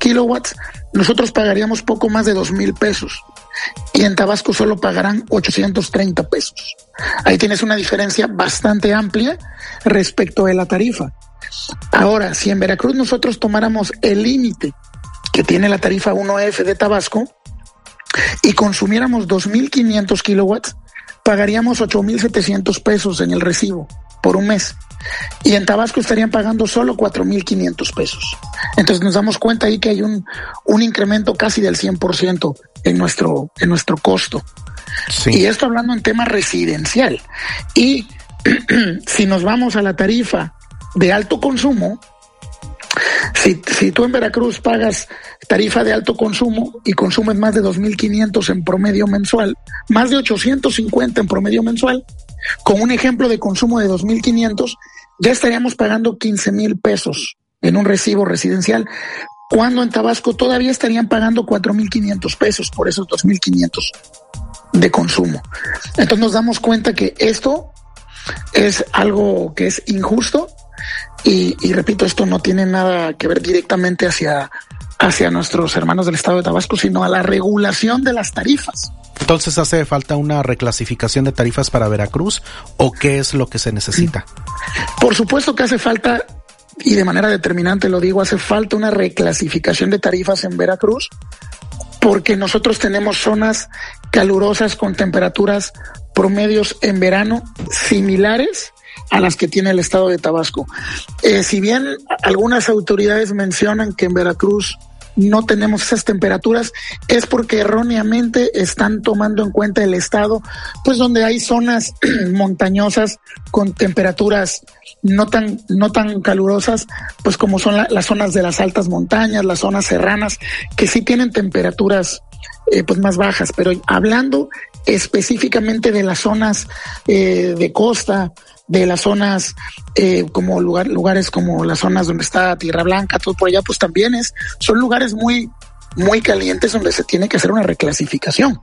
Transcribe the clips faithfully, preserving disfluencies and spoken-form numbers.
kilowatts, nosotros pagaríamos poco más de dos mil pesos. Y en Tabasco solo pagarán ochocientos treinta pesos. Ahí tienes una diferencia bastante amplia respecto de la tarifa. Ahora, si en Veracruz nosotros tomáramos el límite que tiene la tarifa uno efe de Tabasco y consumiéramos dos mil quinientos kilowatts, pagaríamos ocho mil setecientos pesos en el recibo por un mes. Y en Tabasco estarían pagando solo cuatro mil quinientos pesos. Entonces nos damos cuenta ahí que hay un, un incremento casi del cien por ciento en nuestro, en nuestro costo. Sí. Y esto hablando en tema residencial. Y si nos vamos a la tarifa de alto consumo, si, si tú en Veracruz pagas tarifa de alto consumo y consumes más de dos mil quinientos en promedio mensual, más de ochocientos cincuenta en promedio mensual, con un ejemplo de consumo de dos mil quinientos, ya estaríamos pagando quince mil pesos en un recibo residencial, cuando en Tabasco todavía estarían pagando cuatro mil quinientos pesos por esos dos mil quinientos de consumo. Entonces nos damos cuenta que esto es algo que es injusto y, y repito, esto no tiene nada que ver directamente hacia, hacia nuestros hermanos del estado de Tabasco, sino a la regulación de las tarifas. Entonces, ¿hace falta una reclasificación de tarifas para Veracruz o qué es lo que se necesita? Por supuesto que hace falta, y de manera determinante lo digo, hace falta una reclasificación de tarifas en Veracruz, porque nosotros tenemos zonas calurosas con temperaturas promedios en verano similares a las que tiene el estado de Tabasco. Eh, si bien algunas autoridades mencionan que en Veracruz no tenemos esas temperaturas, es porque erróneamente están tomando en cuenta el estado, pues donde hay zonas montañosas con temperaturas no tan, no tan calurosas, pues como son la, las zonas de las altas montañas, las zonas serranas, que sí tienen temperaturas eh, pues más bajas. Pero hablando específicamente de las zonas eh, de costa, de las zonas eh, como lugar, lugares como las zonas donde está Tierra Blanca, todo por allá, pues también es, son lugares muy, muy calientes donde se tiene que hacer una reclasificación.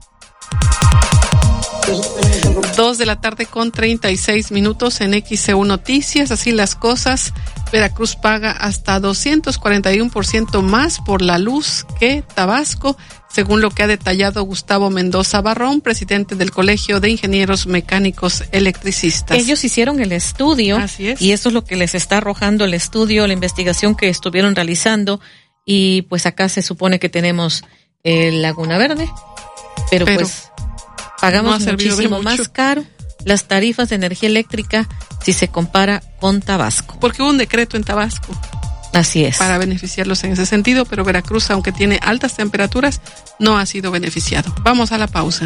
Dos de la tarde con treinta y seis minutos en X C U Noticias. Así las cosas, Veracruz paga hasta doscientos cuarenta y uno por ciento más por la luz que Tabasco, según lo que ha detallado Gustavo Mendoza Barrón, presidente del Colegio de Ingenieros Mecánicos Electricistas. Ellos hicieron el estudio. Así es. Y eso es lo que les está arrojando el estudio, la investigación que estuvieron realizando. Y pues acá se supone que tenemos el Laguna Verde, pero, pero pues pagamos no muchísimo más caro las tarifas de energía eléctrica si se compara con Tabasco. Porque hubo un decreto en Tabasco. Así es. Para beneficiarlos en ese sentido, pero Veracruz, aunque tiene altas temperaturas, no ha sido beneficiado. Vamos a la pausa.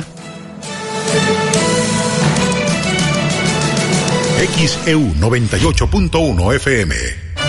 X E U noventa y ocho punto uno F M.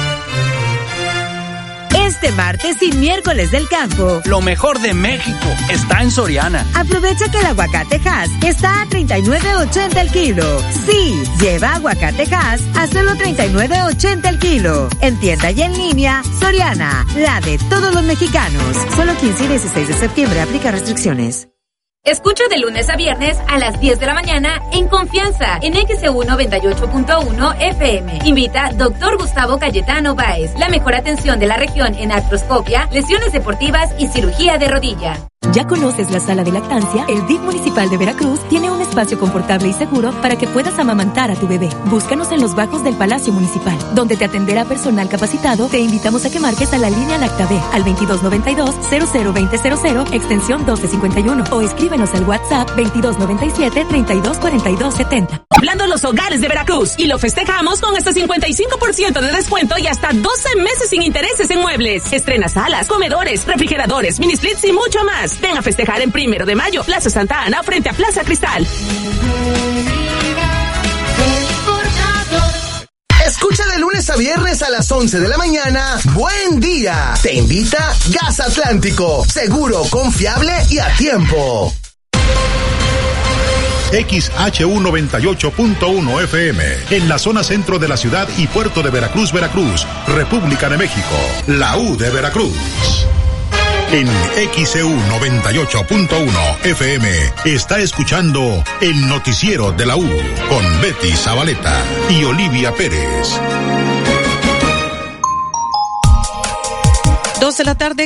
Este martes y miércoles del campo, lo mejor de México está en Soriana. Aprovecha que el aguacate Hass está a treinta y nueve ochenta el kilo. Sí, lleva aguacate Hass a solo treinta y nueve ochenta el kilo. En tienda y en línea, Soriana, la de todos los mexicanos. Solo quince y dieciséis de septiembre, aplica restricciones. Escucha de lunes a viernes a las diez de la mañana en Confianza en X E U noventa y ocho punto uno F M. Invita doctor Gustavo Cayetano Báez. La mejor atención de la región en artroscopia, lesiones deportivas y cirugía de rodilla. ¿Ya conoces la sala de lactancia? El D I F municipal de Veracruz tiene un espacio confortable y seguro para que puedas amamantar a tu bebé. Búscanos en los bajos del Palacio Municipal, donde te atenderá personal capacitado. Te invitamos a que marques a la línea LactaB al veintidós noventa y dos cero cero veinte cero cero, extensión doce cincuenta y uno, o escríbenos al WhatsApp veintidós noventa y siete treinta y dos cuarenta y dos setenta. Hablando los hogares de Veracruz, y lo festejamos con hasta cincuenta y cinco por ciento de descuento y hasta doce meses sin intereses en muebles. Estrena salas, comedores, refrigeradores, mini splits y mucho más. Ven a festejar en Primero de Mayo, Plaza Santa Ana, frente a Plaza Cristal. Escucha de lunes a viernes a las once de la mañana. Buen día. Te invita Gas Atlántico. Seguro, confiable y a tiempo. X H U noventa y ocho punto uno F M, en la zona centro de la ciudad y puerto de Veracruz, Veracruz, República de México, la U de Veracruz. En X E U noventa y ocho punto uno F M está escuchando el noticiero de la U con Betty Zabaleta y Olivia Pérez. Dos de la tarde